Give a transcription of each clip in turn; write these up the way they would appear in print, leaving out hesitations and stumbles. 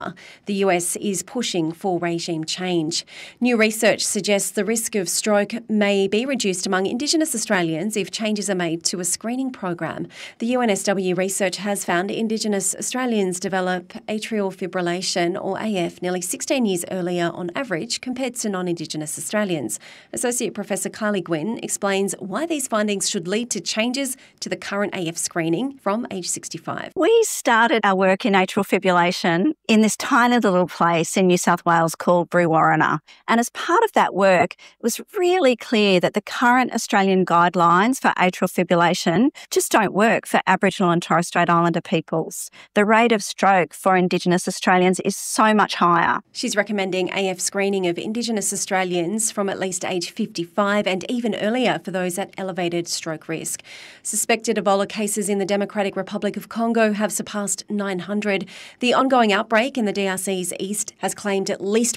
The US is pushing for regime change. New research suggests the risk of stroke may be reduced among Indigenous Australians if changes are made to a screening program. The UNSW research has found Indigenous Australians develop atrial fibrillation, or AF, nearly 16 years earlier on average compared to non-Indigenous Australians. Associate Professor Kylie Gwynn explains why these findings should lead to changes to the current AF screening from age 65. We started our work in atrial fibrillation in this tiny little place in New South Wales called Brewarrina. And as part of that work, it was really clear that the current Australian guidelines for atrial fibrillation just don't work for Aboriginal and Torres Strait Islander peoples. The rate of stroke for Indigenous Australians is so much higher. She's recommending AF screening of Indigenous Australians from at least age 55 and even earlier for those at elevated stroke risk. Suspected Ebola cases in the Democratic Republic of Congo have surpassed 900. The ongoing outbreak in the DRC's east has claimed at least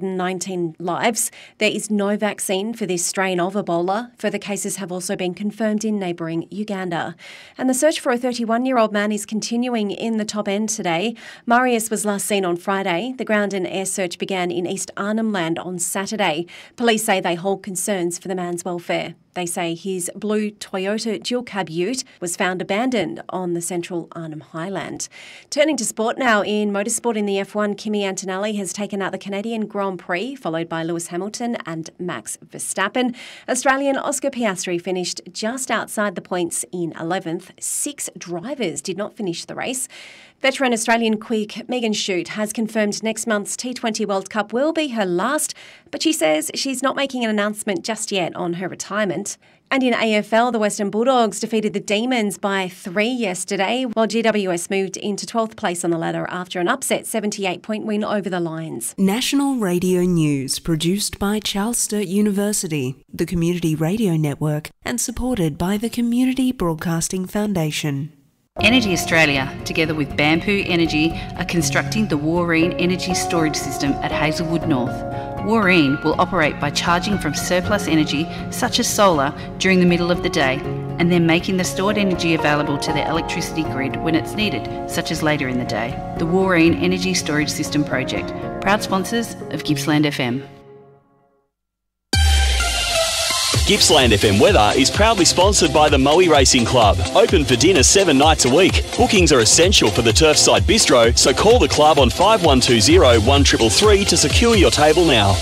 119 lives. There is no vaccine for this strain of Ebola. Further cases have also been confirmed in neighbouring Uganda. And the search for a 31-year-old man is continuing in the Top End today. Marius was last seen on Friday. The ground and air search began in East Arnhem Land on Saturday. Police say they hold concerns for the man's welfare. They say his blue Toyota dual-cab ute was found abandoned on the central Arnhem Highland. Turning to sport now, in motorsport in the F1, Kimi Antonelli has taken out the Canadian Grand Prix, followed by Lewis Hamilton and Max Verstappen. Australian Oscar Piastri finished just outside the points in 11th. 6 drivers did not finish the race. Veteran Australian quick Megan Shute has confirmed next month's T20 World Cup will be her last, but she says she's not making an announcement just yet on her retirement. And in AFL, the Western Bulldogs defeated the Demons by 3 yesterday, while GWS moved into 12th place on the ladder after an upset 78-point win over the Lions. National Radio News, produced by Charles Sturt University, the Community Radio Network, and supported by the Community Broadcasting Foundation. Energy Australia, together with Bamboo Energy, are constructing the Wooreen Energy Storage System at Hazelwood North. Wooreen will operate by charging from surplus energy, such as solar, during the middle of the day, and then making the stored energy available to the electricity grid when it's needed, such as later in the day. The Wooreen Energy Storage System Project, proud sponsors of Gippsland FM. Gippsland FM weather is proudly sponsored by the Moe Racing Club. Open for dinner 7 nights a week. Bookings are essential for the Turfside Bistro, so call the club on 5120 1333 to secure your table now.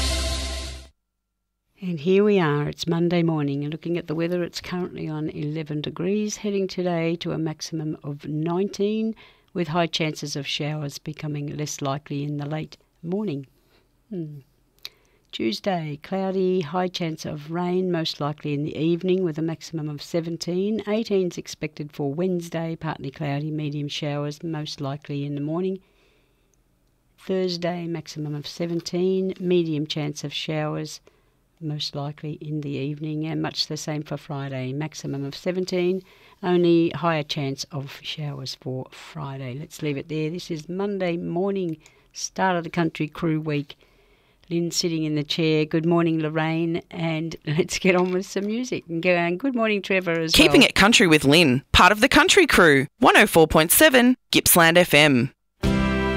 And here we are, it's Monday morning, and looking at the weather, it's currently on 11 degrees, heading today to a maximum of 19, with high chances of showers becoming less likely in the late morning. Tuesday, cloudy, high chance of rain, most likely in the evening with a maximum of 17. 18 is expected for Wednesday, partly cloudy, medium showers, most likely in the morning. Thursday, maximum of 17, medium chance of showers, most likely in the evening, and much the same for Friday, maximum of 17, only higher chance of showers for Friday. Let's leave it there. This is Monday morning, start of the Country Crew Week. Lynn sitting in the chair. Good morning, Lorraine, and let's get on with some music. And good morning, Trevor, as well. Keeping it country with Lynn, part of the Country Crew, 104.7 Gippsland FM.